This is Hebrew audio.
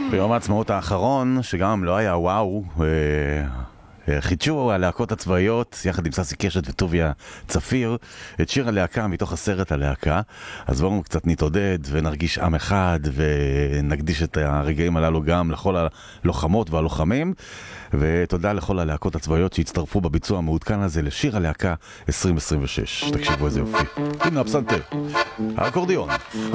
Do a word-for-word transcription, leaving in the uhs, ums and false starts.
ביום העצמאות האחרון, שגם לא היה וואו, חידשו הלהקות הצבאיות, יחד עם ססי קשת וטוביה צפיר, את שיר הלהקה מתוך הסרט הלהקה. אז בואו קצת נתעודד ונרגיש עם אחד, ונקדיש את הרגעים הללו גם לכל הלוחמות והלוחמים. ותודה לכל הלהקות הצבאיות שהצטרפו בביצוע המעודכן הזה לשיר הלהקה עשרים עשרים ושש. תקשיבו איזה יופי. הנה הפסנתר, האקורדיון.